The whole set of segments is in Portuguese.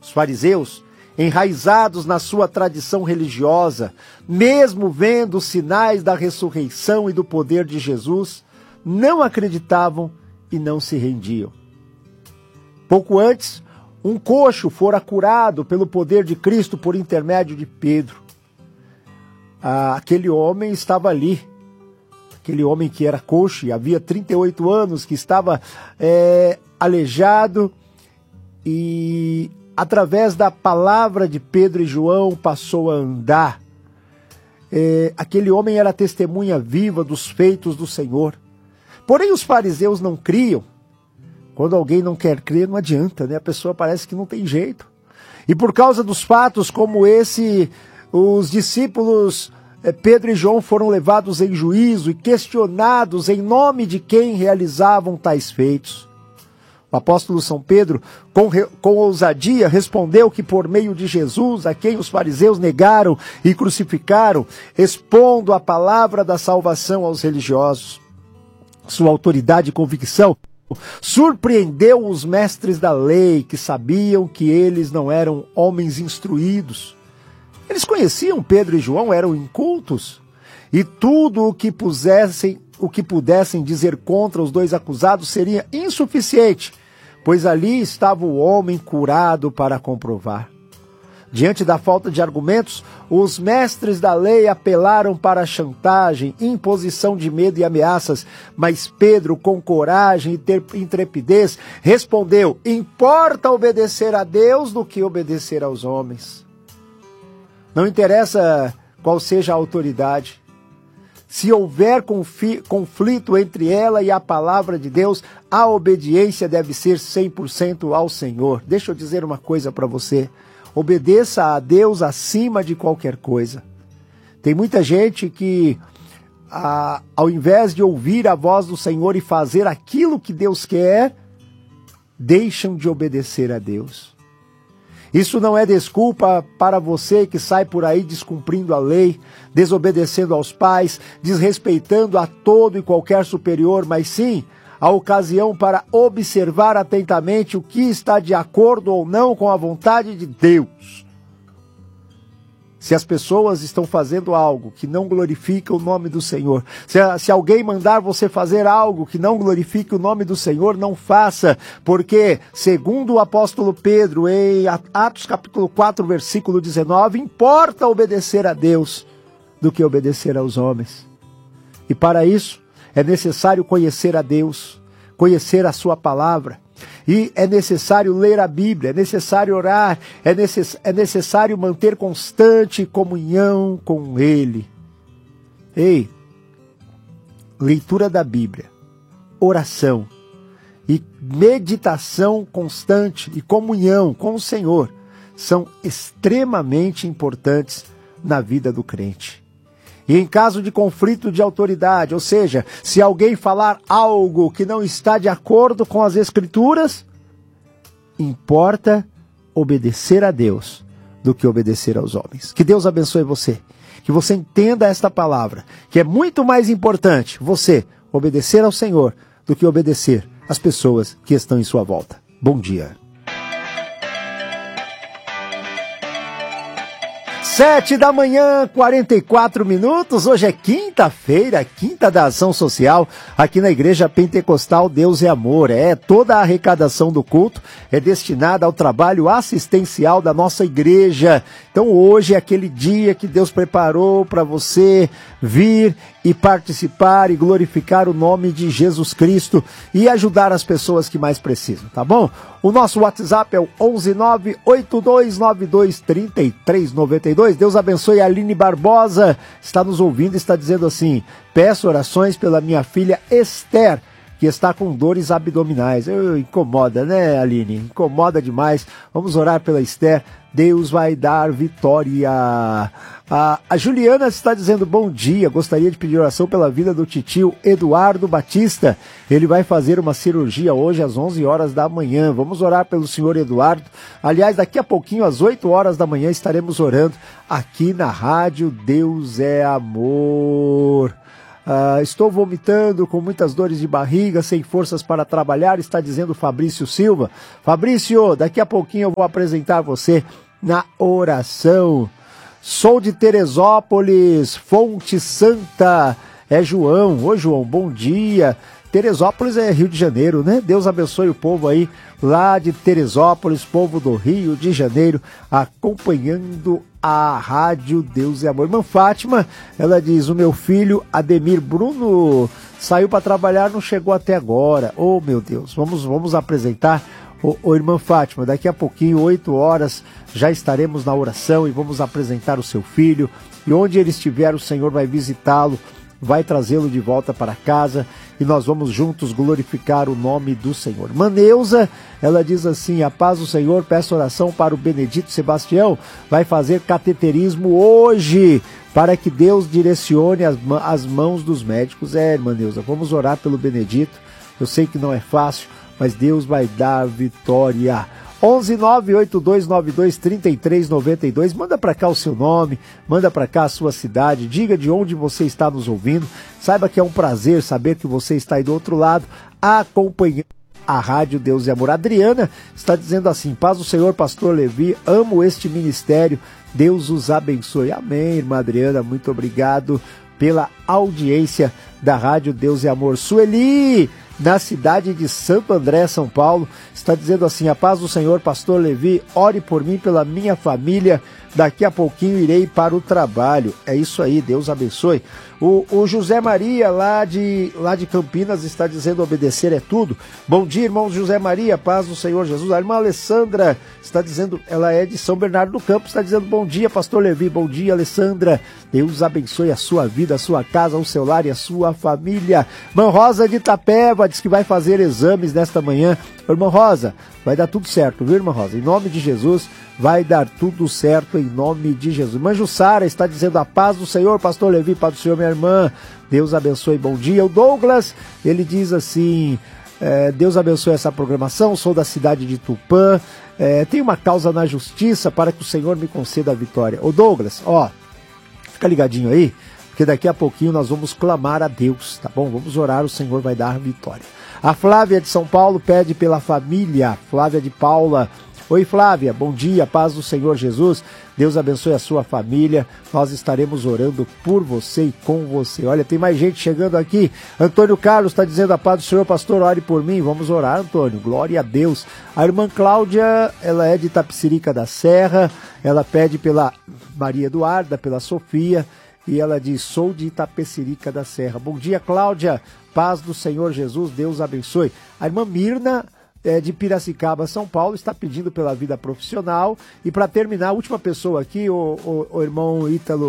Os fariseus, enraizados na sua tradição religiosa, mesmo vendo os sinais da ressurreição e do poder de Jesus, não acreditavam e não se rendiam. Pouco antes, um coxo fora curado pelo poder de Cristo por intermédio de Pedro. Aquele homem estava ali, aquele homem que era coxo e havia 38 anos, que estava aleijado, e através da palavra de Pedro e João passou a andar. Aquele homem era testemunha viva dos feitos do Senhor. Porém, os fariseus não criam. Quando alguém não quer crer, não adianta, né? A pessoa parece que não tem jeito. E por causa dos fatos como esse, os discípulos Pedro e João foram levados em juízo e questionados em nome de quem realizavam tais feitos. O apóstolo São Pedro, com ousadia, respondeu que por meio de Jesus, a quem os fariseus negaram e crucificaram, expondo a palavra da salvação aos religiosos. Sua autoridade e convicção surpreendeu os mestres da lei, que sabiam que eles não eram homens instruídos. Eles conheciam Pedro e João, eram incultos, e tudo o que pudessem dizer contra os dois acusados seria insuficiente, pois ali estava o homem curado para comprovar. Diante da falta de argumentos, os mestres da lei apelaram para a chantagem, imposição de medo e ameaças, mas Pedro, com coragem e intrepidez, respondeu: importa obedecer a Deus do que obedecer aos homens. Não interessa qual seja a autoridade. Se houver conflito entre ela e a palavra de Deus, a obediência deve ser 100% ao Senhor. Deixa eu dizer uma coisa para você. Obedeça a Deus acima de qualquer coisa. Tem muita gente que, ao invés de ouvir a voz do Senhor e fazer aquilo que Deus quer, deixam de obedecer a Deus. Isso não é desculpa para você que sai por aí descumprindo a lei, desobedecendo aos pais, desrespeitando a todo e qualquer superior, mas sim a ocasião para observar atentamente o que está de acordo ou não com a vontade de Deus. Se as pessoas estão fazendo algo que não glorifica o nome do Senhor, se alguém mandar você fazer algo que não glorifique o nome do Senhor, não faça, porque, segundo o apóstolo Pedro, em Atos capítulo 4, versículo 19, importa obedecer a Deus do que obedecer aos homens. E para isso, é necessário conhecer a Deus, conhecer a sua palavra. E é necessário ler a Bíblia, é necessário orar, é necessário manter constante comunhão com Ele. Ei, leitura da Bíblia, oração e meditação constante e comunhão com o Senhor são extremamente importantes na vida do crente. E em caso de conflito de autoridade, ou seja, se alguém falar algo que não está de acordo com as Escrituras, importa obedecer a Deus do que obedecer aos homens. Que Deus abençoe você. Que você entenda esta palavra, que é muito mais importante você obedecer ao Senhor do que obedecer às pessoas que estão em sua volta. Bom dia. 7h, 44 minutos, hoje é quinta-feira, quinta da ação social, aqui na Igreja Pentecostal Deus é Amor. Toda a arrecadação do culto é destinada ao trabalho assistencial da nossa igreja. Então hoje é aquele dia que Deus preparou para você vir e participar e glorificar o nome de Jesus Cristo e ajudar as pessoas que mais precisam, tá bom? O nosso WhatsApp é o 11982923392. Deus abençoe a Aline Barbosa, está nos ouvindo e está dizendo assim: peço orações pela minha filha Esther, que está com dores abdominais. Incomoda, né, Aline? Incomoda demais. Vamos orar pela Esther. Deus vai dar vitória. A Juliana está dizendo bom dia, gostaria de pedir oração pela vida do titio Eduardo Batista. Ele vai fazer uma cirurgia hoje às 11 horas da manhã. Vamos orar pelo senhor Eduardo. Aliás, daqui a pouquinho, às 8 horas da manhã, estaremos orando aqui na rádio Deus é Amor. Estou vomitando com muitas dores de barriga, sem forças para trabalhar, está dizendo Fabrício Silva. Fabrício, daqui a pouquinho eu vou apresentar você na oração. Sou de Teresópolis, Fonte Santa, é João. Oi, João, bom dia. Teresópolis é Rio de Janeiro, né? Deus abençoe o povo aí lá de Teresópolis, povo do Rio de Janeiro, acompanhando a rádio Deus e Amor. Irmã Fátima, ela diz, o meu filho Ademir Bruno saiu para trabalhar, não chegou até agora. Oh, meu Deus, vamos apresentar o irmã Fátima, daqui a pouquinho, 8 horas, já estaremos na oração e vamos apresentar o seu filho, e onde ele estiver, o Senhor vai visitá-lo, vai trazê-lo de volta para casa, e nós vamos juntos glorificar o nome do Senhor. Maneusa, ela diz assim, a paz do Senhor, peço oração para o Benedito Sebastião, vai fazer cateterismo hoje, para que Deus direcione as mãos dos médicos. Irmã Neuza, vamos orar pelo Benedito, eu sei que não é fácil, mas Deus vai dar vitória. 11982923392, manda para cá o seu nome, manda para cá a sua cidade, diga de onde você está nos ouvindo, saiba que é um prazer saber que você está aí do outro lado, acompanhando a rádio Deus e Amor. Adriana está dizendo assim, paz do Senhor, pastor Levi, amo este ministério, Deus os abençoe. Amém, irmã Adriana, muito obrigado pela audiência da rádio Deus e Amor. Sueli, na cidade de Santo André, São Paulo, está dizendo assim, a paz do Senhor, pastor Levi, ore por mim, pela minha família, daqui a pouquinho irei para o trabalho. É isso aí, Deus abençoe. O José Maria, lá de Campinas, está dizendo, obedecer é tudo. Bom dia, irmão José Maria, paz do Senhor Jesus. A irmã Alessandra está dizendo, ela é de São Bernardo do Campo, está dizendo, bom dia, pastor Levi, bom dia, Alessandra. Deus abençoe a sua vida, a sua casa, o seu lar e a sua família. Irmã Rosa de Itapeva diz que vai fazer exames nesta manhã. Irmã Rosa, vai dar tudo certo, viu, irmã Rosa? Em nome de Jesus, vai dar tudo certo em nome de Jesus. Irmã Jussara está dizendo, a paz do Senhor, pastor Levi, paz do Senhor, minha irmã. Deus abençoe, bom dia. O Douglas, ele diz assim, Deus abençoe essa programação, sou da cidade de Tupã, tenho uma causa na justiça para que o Senhor me conceda a vitória. Ô Douglas, fica ligadinho aí, porque daqui a pouquinho nós vamos clamar a Deus, tá bom? Vamos orar, o Senhor vai dar vitória. A Flávia de São Paulo pede pela família, Flávia de Paula. Oi Flávia, bom dia, paz do Senhor Jesus, Deus abençoe a sua família, nós estaremos orando por você e com você. Olha, tem mais gente chegando aqui. Antônio Carlos está dizendo, a paz do Senhor, pastor, ore por mim. Vamos orar, Antônio, glória a Deus. A irmã Cláudia, ela é de Itapecerica da Serra, ela pede pela Maria Eduarda, pela Sofia, e ela diz, sou de Itapecerica da Serra. Bom dia, Cláudia, paz do Senhor Jesus, Deus abençoe. A irmã Mirna, de Piracicaba, São Paulo, está pedindo pela vida profissional. E para terminar, a última pessoa aqui, o irmão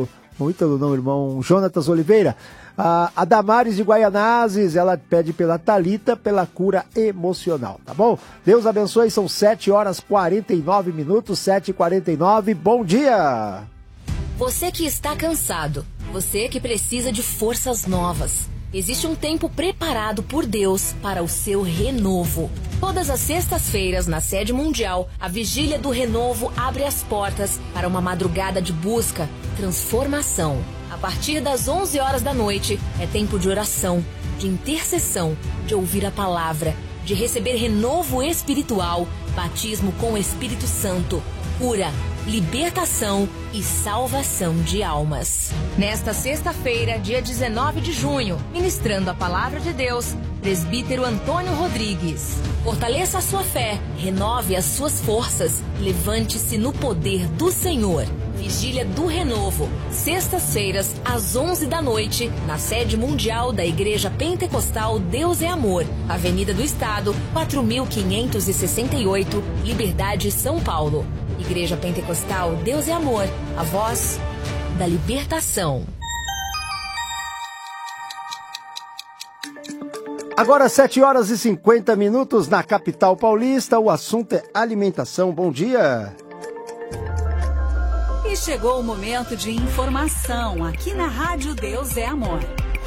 irmão Jonatas Oliveira, a Damares de Guaianazes, ela pede pela Thalita, pela cura emocional, tá bom? Deus abençoe, são 7h49, 7h49, bom dia! Você que está cansado, você que precisa de forças novas. Existe um tempo preparado por Deus para o seu renovo. Todas as sextas-feiras, na sede mundial, a Vigília do Renovo abre as portas para uma madrugada de busca, transformação. A partir das 11 horas da noite, é tempo de oração, de intercessão, de ouvir a palavra, de receber renovo espiritual, batismo com o Espírito Santo, cura, libertação e salvação de almas. Nesta sexta-feira, dia 19 de junho, ministrando a palavra de Deus, presbítero Antônio Rodrigues. Fortaleça a sua fé, renove as suas forças, levante-se no poder do Senhor. Vigília do Renovo, sextas-feiras, às 11 da noite, na sede mundial da Igreja Pentecostal Deus é Amor, Avenida do Estado, 4568, Liberdade, São Paulo. Igreja Pentecostal Deus é Amor, a voz da libertação. Agora 7h50 na capital paulista, o assunto é alimentação. Bom dia! E chegou o momento de informação aqui na Rádio Deus é Amor.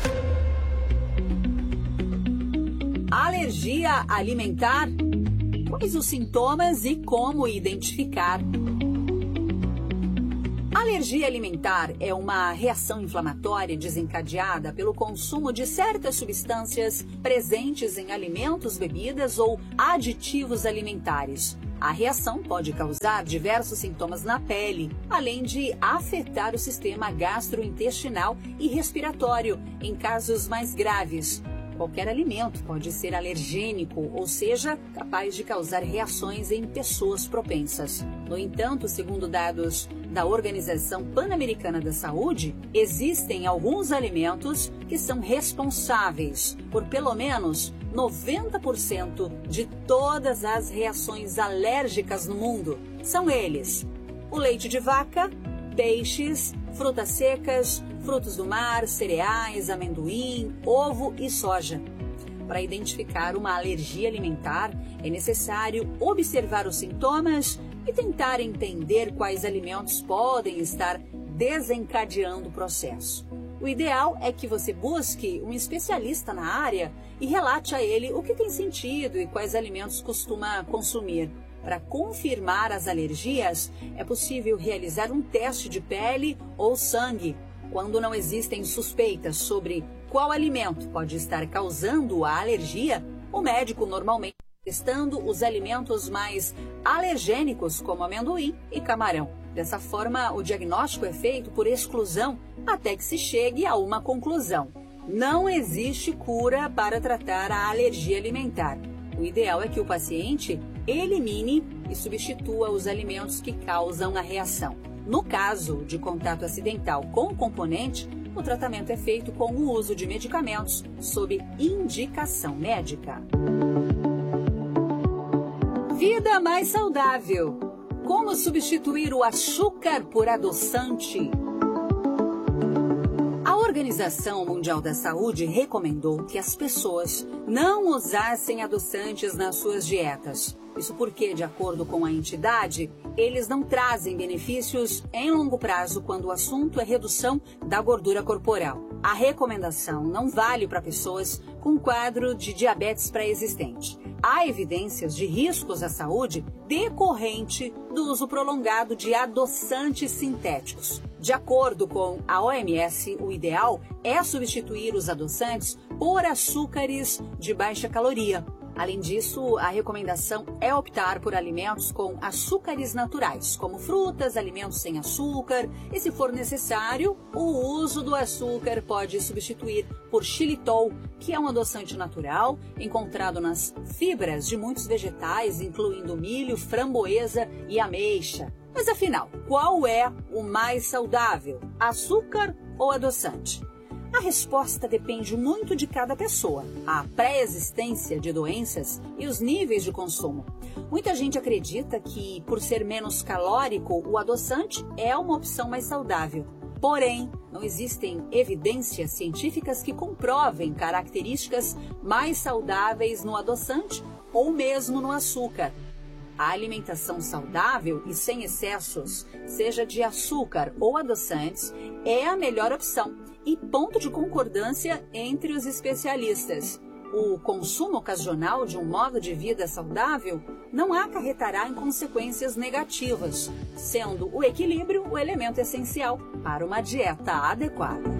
Alergia alimentar? Quais os sintomas e como identificar? Alergia alimentar é uma reação inflamatória desencadeada pelo consumo de certas substâncias presentes em alimentos, bebidas ou aditivos alimentares. A reação pode causar diversos sintomas na pele, além de afetar o sistema gastrointestinal e respiratório em casos mais graves. Qualquer alimento pode ser alergênico, ou seja, capaz de causar reações em pessoas propensas. No entanto, segundo dados da Organização Pan-Americana da Saúde, existem alguns alimentos que são responsáveis por pelo menos 90% de todas as reações alérgicas no mundo. São eles: o leite de vaca, peixes, frutas secas, frutos do mar, cereais, amendoim, ovo e soja. Para identificar uma alergia alimentar, é necessário observar os sintomas e tentar entender quais alimentos podem estar desencadeando o processo. O ideal é que você busque um especialista na área e relate a ele o que tem sentido e quais alimentos costuma consumir. Para confirmar as alergias, é possível realizar um teste de pele ou sangue. Quando não existem suspeitas sobre qual alimento pode estar causando a alergia, o médico normalmente está testando os alimentos mais alergênicos, como amendoim e camarão. Dessa forma, o diagnóstico é feito por exclusão até que se chegue a uma conclusão. Não existe cura para tratar a alergia alimentar. O ideal é que o paciente elimine e substitua os alimentos que causam a reação. No caso de contato acidental com o componente, o tratamento é feito com o uso de medicamentos sob indicação médica. Vida mais saudável. Como substituir o açúcar por adoçante? A Organização Mundial da Saúde recomendou que as pessoas não usassem adoçantes nas suas dietas. Isso porque, de acordo com a entidade, eles não trazem benefícios em longo prazo quando o assunto é redução da gordura corporal. A recomendação não vale para pessoas com quadro de diabetes pré-existente. Há evidências de riscos à saúde decorrente do uso prolongado de adoçantes sintéticos. De acordo com a OMS, o ideal é substituir os adoçantes por açúcares de baixa caloria. Além disso, a recomendação é optar por alimentos com açúcares naturais, como frutas, alimentos sem açúcar, e se for necessário, o uso do açúcar pode substituir por xilitol, que é um adoçante natural encontrado nas fibras de muitos vegetais, incluindo milho, framboesa e ameixa. Mas afinal, qual é o mais saudável? Açúcar ou adoçante? A resposta depende muito de cada pessoa, a pré-existência de doenças e os níveis de consumo. Muita gente acredita que, por ser menos calórico, o adoçante é uma opção mais saudável. Porém, não existem evidências científicas que comprovem características mais saudáveis no adoçante ou mesmo no açúcar. A alimentação saudável e sem excessos, seja de açúcar ou adoçantes, é a melhor opção e ponto de concordância entre os especialistas. O consumo ocasional de um modo de vida saudável não acarretará em consequências negativas, sendo o equilíbrio o elemento essencial para uma dieta adequada.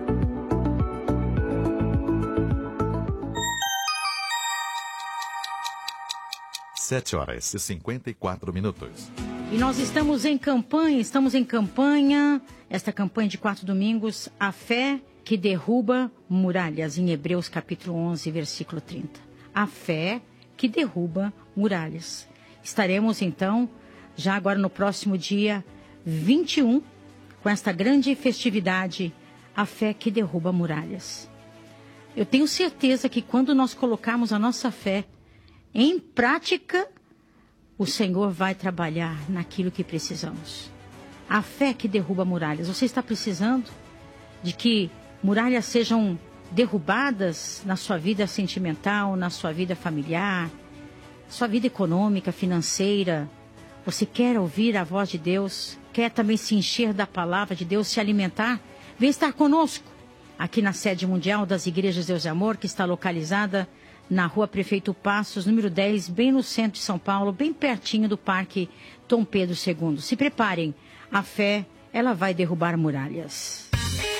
Sete horas e 54 minutos. E nós estamos em campanha, esta campanha de 4 domingos, a fé que derruba muralhas, em Hebreus capítulo 11, versículo 30. A fé que derruba muralhas. Estaremos então, já agora no próximo dia 21, com esta grande festividade, a fé que derruba muralhas. Eu tenho certeza que quando nós colocarmos a nossa fé em prática, o Senhor vai trabalhar naquilo que precisamos. A fé que derruba muralhas. Você está precisando de que muralhas sejam derrubadas na sua vida sentimental, na sua vida familiar, sua vida econômica, financeira? Você quer ouvir a voz de Deus? Quer também se encher da palavra de Deus, se alimentar? Vem estar conosco aqui na sede mundial das Igrejas Deus e Amor, que está localizada na Rua Prefeito Passos, número 10, bem no centro de São Paulo, bem pertinho do Parque Dom Pedro II. Se preparem, a fé, ela vai derrubar muralhas.